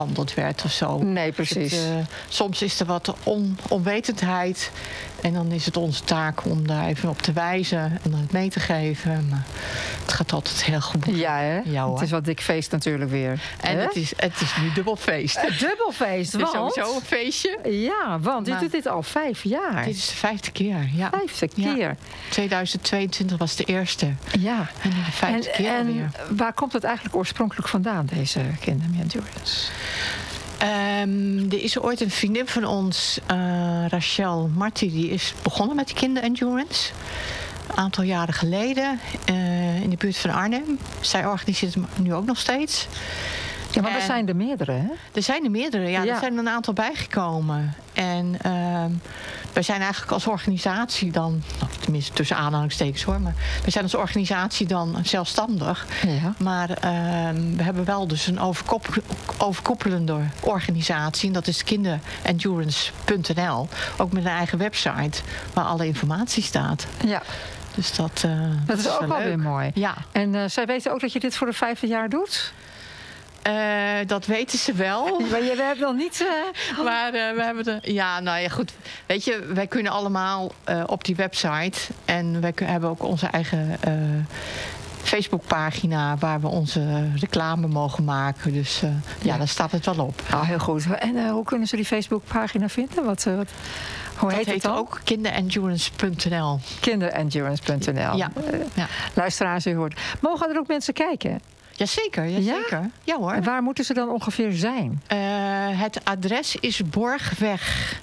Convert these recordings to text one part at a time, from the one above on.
behandeld werd of zo. Nee, precies. Soms is er wat onwetendheid. En dan is het onze taak om daar even op te wijzen en het mee te geven. Maar het gaat altijd heel goed. Ja, hè? Ja, hoor. Het is wat dik feest natuurlijk weer. En het is nu dubbel feest. Dubbel feest, Het is want... sowieso een feestje. Ja, want u doet dit al 5 jaar. Dit is de 5e keer, ja. 5e keer. Ja. 2022 was de eerste. Ja. En nu de 5e keer alweer. En waar komt het eigenlijk oorspronkelijk vandaan, deze Kingdom Endurance? Er is ooit een vriendin van ons, Rachel Marti, die is begonnen met de kinderendurance. Een aantal jaren geleden in de buurt van Arnhem. Zij organiseert het nu ook nog steeds. Ja, maar er zijn er meerdere, hè? Er zijn er meerdere, ja. Er zijn er een aantal bijgekomen. En wij zijn eigenlijk als organisatie dan... tenminste tussen aanhalingstekens hoor... maar we zijn als organisatie dan zelfstandig. Ja. Maar we hebben wel dus een overkoepelende organisatie... en dat is kinderendurance.nl. Ook met een eigen website waar alle informatie staat. Ja. Dus dat is ook wel weer mooi. Ja. En zij weten ook dat je dit voor de 5e jaar doet? Dat weten ze wel. Maar je hebt nog niet... Maar we hebben ja, nou ja, goed. Weet je, wij kunnen allemaal op die website. En wij hebben ook onze eigen Facebookpagina waar we onze reclame mogen maken. Dus ja, daar staat het wel op. Oh, heel goed. En hoe kunnen ze die Facebookpagina vinden? Hoe heet het dan? Ook kinderendurance.nl. Kinderendurance.nl. Ja. Ja. Luisteraars, u hoort. Mogen er ook mensen kijken? Jazeker, Ja? Zeker. Ja hoor. En waar moeten ze dan ongeveer zijn? Het adres is Borgweg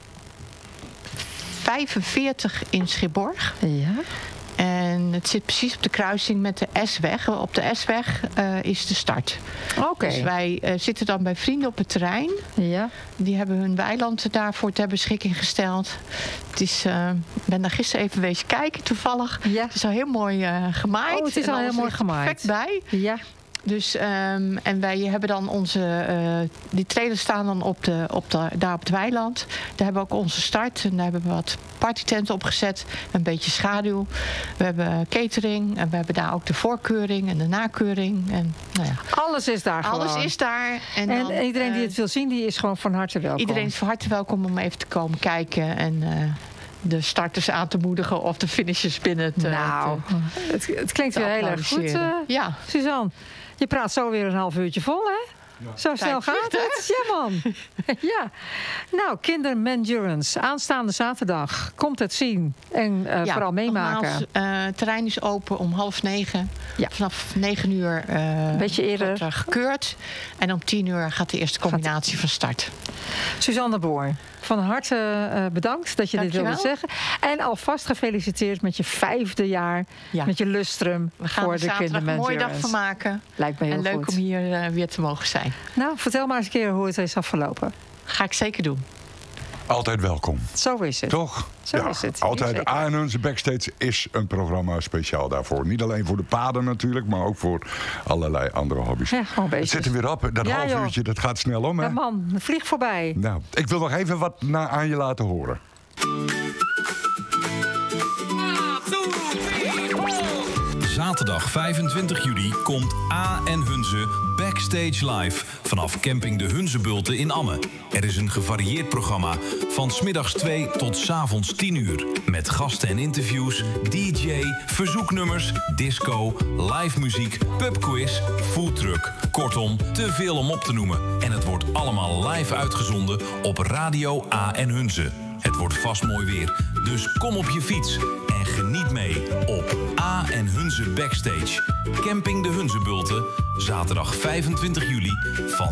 45 in Schipborg. Ja. En het zit precies op de kruising met de S-weg. Op de S-weg is de start. Oké. Dus wij zitten dan bij vrienden op het terrein. Ja. Die hebben hun weiland daarvoor ter beschikking gesteld. Ik ben daar gisteren even wezen kijken toevallig. Ja. Het is al heel mooi gemaaid. Oh, het is al heel mooi gemaaid. Perfect bij. Ja. Dus, en wij hebben dan die trailers staan dan daar op het weiland. Daar hebben we ook onze start. En daar hebben we wat partytenten opgezet. Een beetje schaduw. We hebben catering. En we hebben daar ook de voorkeuring en de nakeuring. En, nou ja. Alles is daar gewoon. Alles is daar. En dan, iedereen die het wil zien, die is gewoon van harte welkom. Iedereen is van harte welkom om even te komen kijken. En de starters aan te moedigen of de finishers binnen te... Het klinkt weer heel erg goed. Ja. Suzanne, je praat zo weer een half uurtje vol, hè? Ja. Zo snel gaat het. Ja, man. Ja. Nou, Kinderendurance. Aanstaande zaterdag. Komt het zien. En vooral meemaken. Het terrein is open om 8:30. Ja. Vanaf 9 uur beetje eerder. wordt er gekeurd. En om 10 uur gaat de eerste combinatie van start. Suzanne de Boer, van harte bedankt dat je dit wilde zeggen. En alvast gefeliciteerd met je 5e jaar. Ja. Met je lustrum voor de Kinderendurance. We gaan er een mooie dag van maken. Lijkt me heel goed. En leuk om hier weer te mogen zijn. Nou, vertel maar eens een keer hoe het is afgelopen. Ga ik zeker doen. Altijd welkom. Zo is het. Toch? Zo is het. Altijd A&Hunze Backstage is een programma speciaal daarvoor. Niet alleen voor de paden natuurlijk, maar ook voor allerlei andere hobby's. Ja, gewoon bezig. Het zit er weer op. Dat half uurtje, dat gaat snel om, hè? Ja, man, vlieg voorbij. Nou, ik wil nog even wat aan je laten horen. Zaterdag 25 juli komt A&Hunze Backstage Live vanaf camping De Hunzebulten in Amme. Er is een gevarieerd programma van 's middags 2 tot 's avonds 10 uur. Met gasten en interviews, DJ, verzoeknummers, disco, live muziek, pubquiz, foodtruck. Kortom, te veel om op te noemen. En het wordt allemaal live uitgezonden op Radio A&Hunze. Het wordt vast mooi weer, dus kom op je fiets en geniet mee op A&Hunze Backstage. Camping De Hunzebulten, zaterdag 25 juli van